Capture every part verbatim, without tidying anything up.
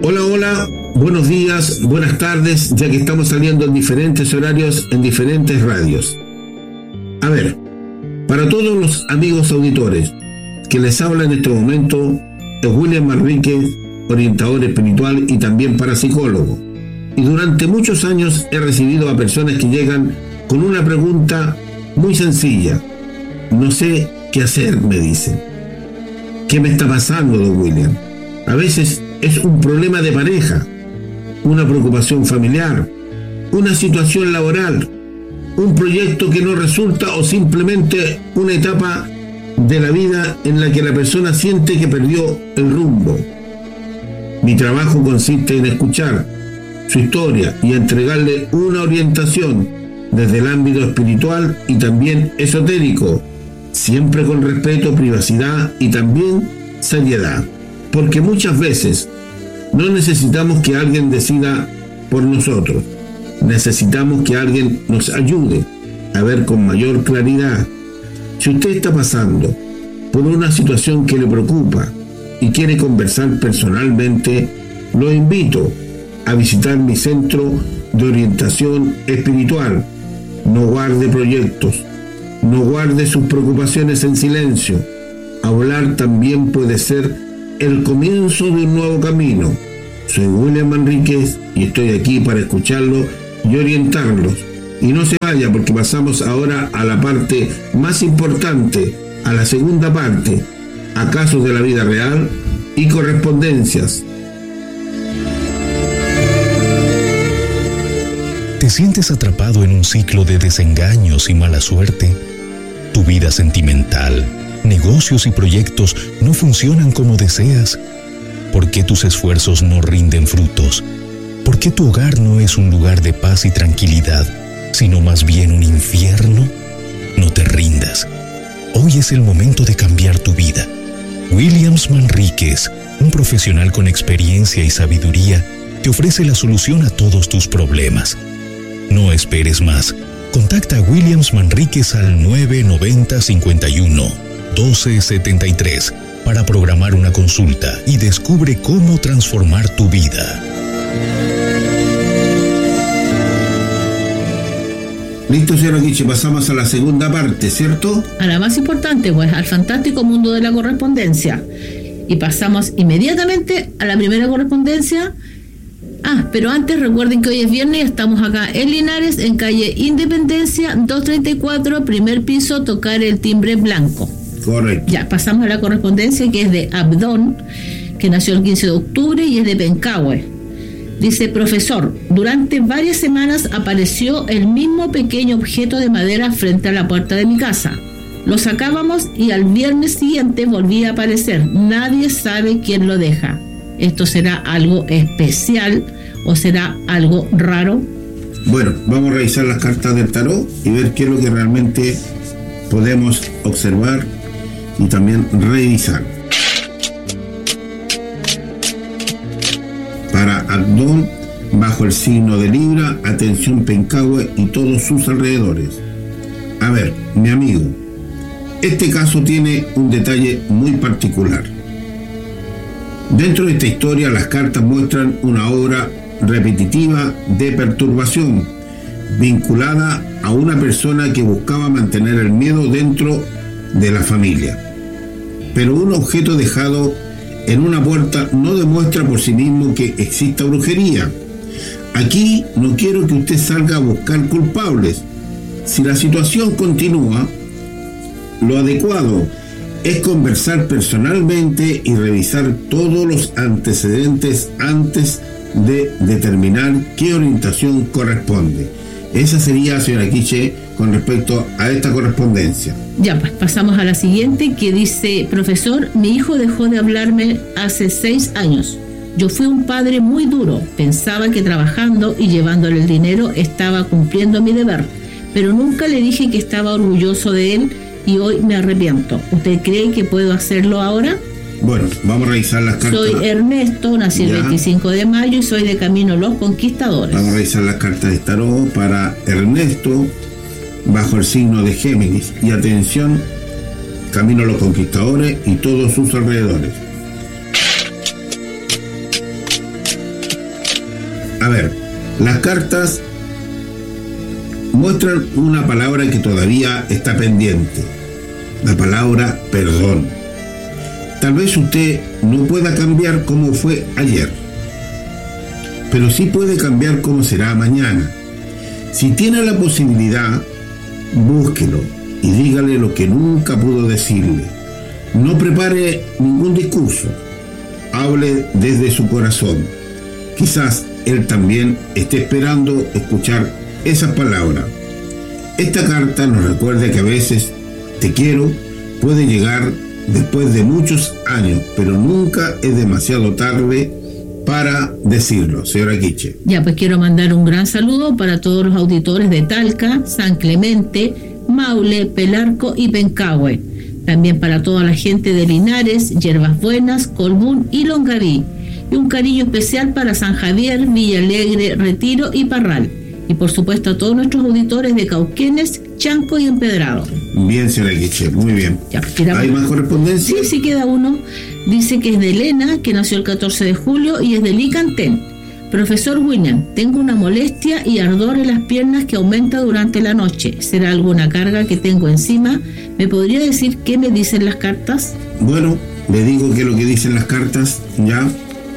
Hola, hola, buenos días, buenas tardes, ya que estamos saliendo en diferentes horarios, en diferentes radios. A ver, para todos los amigos auditores, que les habla en este momento es William Manríquez, orientador espiritual y también parapsicólogo. Y durante muchos años he recibido a personas que llegan con una pregunta muy sencilla. No sé qué hacer, me dicen. ¿Qué me está pasando, don William? A veces es un problema de pareja, una preocupación familiar, una situación laboral, un proyecto que no resulta o simplemente una etapa de la vida en la que la persona siente que perdió el rumbo. Mi trabajo consiste en escuchar su historia y entregarle una orientación desde el ámbito espiritual y también esotérico, siempre con respeto, privacidad y también seriedad, porque muchas veces no necesitamos que alguien decida por nosotros, necesitamos que alguien nos ayude a ver con mayor claridad. Si usted está pasando por una situación que le preocupa y quiere conversar personalmente, lo invito a visitar mi centro de orientación espiritual. No guarde proyectos, no guarde sus preocupaciones en silencio. Hablar también puede ser el comienzo de un nuevo camino. Soy William Manríquez y estoy aquí para escucharlo y orientarlos. Y no se vaya, porque pasamos ahora a la parte más importante, a la segunda parte, a casos de la vida real y correspondencias. ¿Te sientes atrapado en un ciclo de desengaños y mala suerte? Tu vida sentimental, negocios y proyectos no funcionan como deseas. ¿Por qué tus esfuerzos no rinden frutos? ¿Por qué tu hogar no es un lugar de paz y tranquilidad, sino más bien un infierno? No te rindas. Hoy es el momento de cambiar tu vida. William Manríquez, un profesional con experiencia y sabiduría, te ofrece la solución a todos tus problemas. No esperes más. Contacta a William Manríquez al nueve nueve cero, cinco uno, uno dos siete tres para programar una consulta y descubre cómo transformar tu vida. Listo, señor Aguiche, pasamos a la segunda parte, ¿cierto? A la más importante, pues, al fantástico mundo de la correspondencia. Y pasamos inmediatamente a la primera correspondencia. Ah, pero antes recuerden que hoy es viernes y estamos acá en Linares, en calle Independencia, doscientos treinta y cuatro, primer piso, tocar el timbre blanco. Correcto. Ya, pasamos a la correspondencia, que es de Abdón, que nació el quince de octubre y es de Pencahue. Dice: profesor, durante varias semanas apareció el mismo pequeño objeto de madera frente a la puerta de mi casa. Lo sacábamos y al viernes siguiente volvía a aparecer. Nadie sabe quién lo deja. ¿Esto será algo especial o será algo raro? Bueno, vamos a revisar las cartas del tarot y ver qué es lo que realmente podemos observar y también revisar. Para Abdón, bajo el signo de Libra, atención Pencahue y todos sus alrededores. A ver, mi amigo, este caso tiene un detalle muy particular. Dentro de esta historia, las cartas muestran una obra repetitiva de perturbación vinculada a una persona que buscaba mantener el miedo dentro de la familia. Pero un objeto dejado en una puerta no demuestra por sí mismo que exista brujería. Aquí no quiero que usted salga a buscar culpables. Si la situación continúa, lo adecuado es conversar personalmente y revisar todos los antecedentes antes de determinar qué orientación corresponde. Esa sería, señora Quiche, con respecto a esta correspondencia. Ya, pues pasamos a la siguiente, que dice: profesor, mi hijo dejó de hablarme hace seis años. Yo fui un padre muy duro. Pensaba que trabajando y llevándole el dinero estaba cumpliendo mi deber, pero nunca le dije que estaba orgulloso de él y hoy me arrepiento. ¿Usted cree que puedo hacerlo ahora? Bueno, vamos a revisar las cartas. Soy Ernesto, nací el veinticinco de mayo y soy de Camino Los Conquistadores. Vamos a revisar las cartas de tarot para Ernesto, bajo el signo de Géminis. Y atención, Camino Los Conquistadores y todos sus alrededores. A ver, las cartas muestran una palabra que todavía está pendiente, la palabra perdón. Tal vez usted no pueda cambiar cómo fue ayer, pero sí puede cambiar cómo será mañana. Si tiene la posibilidad, búsquelo y dígale lo que nunca pudo decirle. No prepare ningún discurso, hable desde su corazón. Quizás él también esté esperando escuchar esas palabras. Esta carta nos recuerda que a veces te quiero puede llegar después de muchos años, pero nunca es demasiado tarde para decirlo, señora Quiche. Ya, pues quiero mandar un gran saludo para todos los auditores de Talca, San Clemente, Maule, Pelarco y Pencahue. También para toda la gente de Linares, Yerbas Buenas, Colbún y Longaví. Y un cariño especial para San Javier, Villa Alegre, Retiro y Parral. Y por supuesto a todos nuestros auditores de Cauquenes, Chanco y Empedrado. Bien, señora Quiche, muy bien. Ya, ¿hay más correspondencia? Sí, sí queda uno. Dice que es de Elena, que nació el catorce de julio y es de Licantén. Profesor William, tengo una molestia y ardor en las piernas que aumenta durante la noche. ¿Será alguna carga que tengo encima? ¿Me podría decir qué me dicen las cartas? Bueno, le digo que lo que dicen las cartas, ya.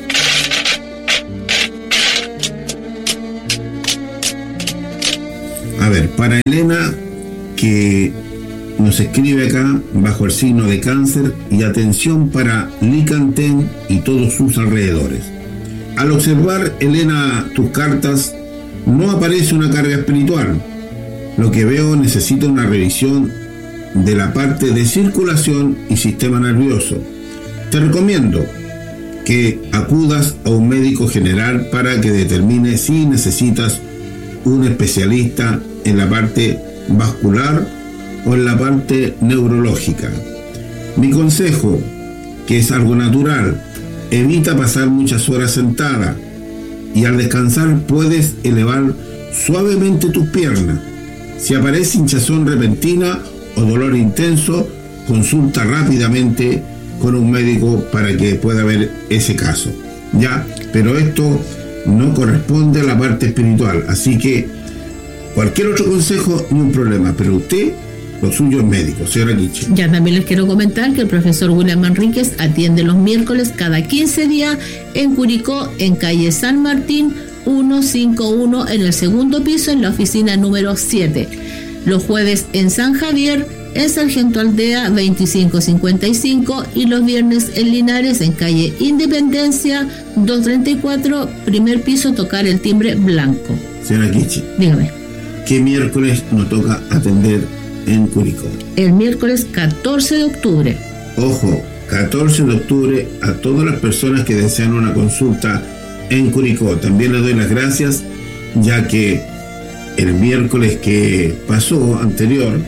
A ver, para Elena, que nos escribe acá bajo el signo de Cáncer, y atención para Licantén y todos sus alrededores. Al observar, Elena, tus cartas, no aparece una carga espiritual. Lo que veo necesita una revisión de la parte de circulación y sistema nervioso. Te recomiendo que acudas a un médico general para que determine si necesitas un especialista en la parte vascular o en la parte neurológica. Mi consejo, que es algo natural, evita pasar muchas horas sentada y al descansar puedes elevar suavemente tus piernas. Si aparece hinchazón repentina o dolor intenso, consulta rápidamente con un médico para que pueda ver ese caso. Ya, pero esto no corresponde a la parte espiritual, así que cualquier otro consejo no es un problema, pero usted, lo suyo es médico, señora Quiche. Ya también les quiero comentar que el profesor William Manríquez atiende los miércoles cada quince días en Curicó, en calle San Martín ciento cincuenta y uno, en el segundo piso, en la oficina número siete. Los jueves en San Javier, en Sargento Aldea veinticinco cincuenta y cinco, y los viernes en Linares, en calle Independencia doscientos treinta y cuatro, primer piso, tocar el timbre blanco. Señora Quiche, dígame. ¿Qué miércoles nos toca atender en Curicó? El miércoles catorce de octubre. Ojo, catorce de octubre a todas las personas que desean una consulta en Curicó. También les doy las gracias, ya que el miércoles que pasó anterior,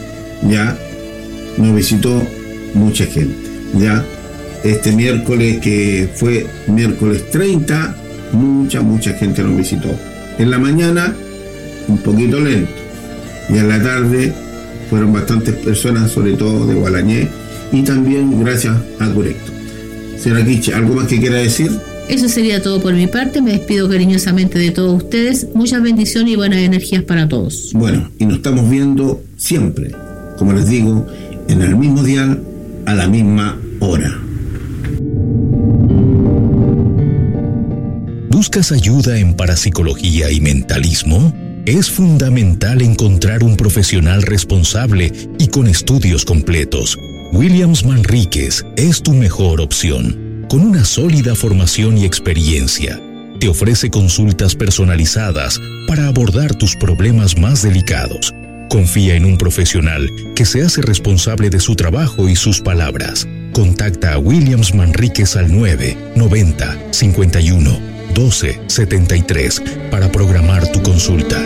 ya nos visitó mucha gente. Ya este miércoles que fue miércoles treinta, mucha, mucha gente nos visitó. En la mañana, un poquito lento, y en la tarde fueron bastantes personas, sobre todo de Gualañé, y también gracias a Curecto. Señora Quiche, ¿algo más que quiera decir? Eso sería todo por mi parte. Me despido cariñosamente de todos ustedes. Muchas bendiciones y buenas energías para todos. Bueno, y nos estamos viendo siempre, como les digo, en el mismo dial, a la misma hora. ¿Buscas ayuda en parapsicología y mentalismo? Es fundamental encontrar un profesional responsable y con estudios completos. Williams Manríquez es tu mejor opción. Con una sólida formación y experiencia, te ofrece consultas personalizadas para abordar tus problemas más delicados. Confía en un profesional que se hace responsable de su trabajo y sus palabras. Contacta a Williams Manríquez al nueve noventa cincuenta y uno doce setenta y tres para programar tu consulta.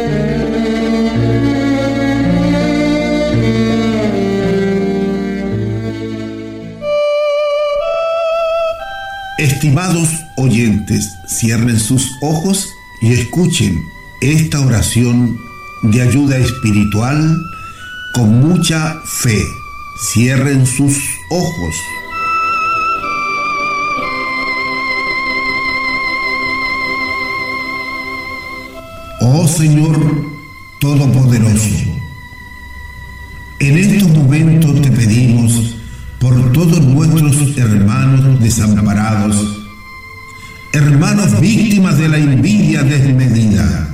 Estimados oyentes, cierren sus ojos y escuchen esta oración de ayuda espiritual con mucha fe. Cierren sus ojos. Señor Todopoderoso, en estos momentos te pedimos por todos nuestros hermanos desamparados, hermanos víctimas de la envidia desmedida.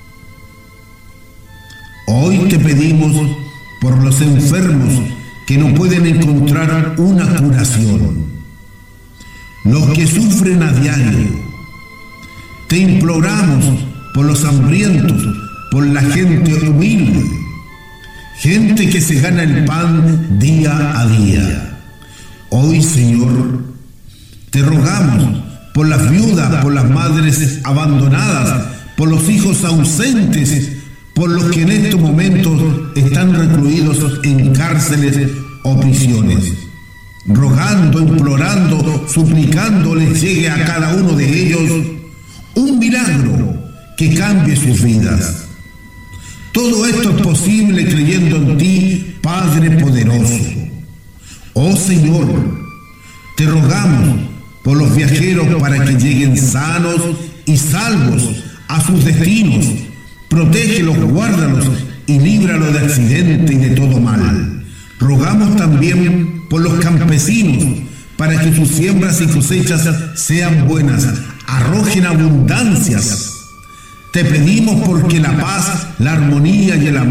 Hoy te pedimos por los enfermos que no pueden encontrar una curación, los que sufren a diario. Te imploramos por los hambrientos, por la gente humilde, gente que se gana el pan día a día. Hoy, Señor, te rogamos por las viudas, por las madres abandonadas, por los hijos ausentes, por los que en estos momentos están recluidos en cárceles o prisiones. Rogando, implorando, suplicando les llegue a cada uno de ellos un milagro que cambie sus vidas. Todo esto es posible creyendo en ti, Padre poderoso. Oh Señor, te rogamos por los viajeros para que lleguen sanos y salvos a sus destinos. Protégelos, guárdalos y líbralos de accidente y de todo mal. Rogamos también por los campesinos para que sus siembras y cosechas sean buenas, arrojen abundancias. Te pedimos porque la paz, la armonía y el amor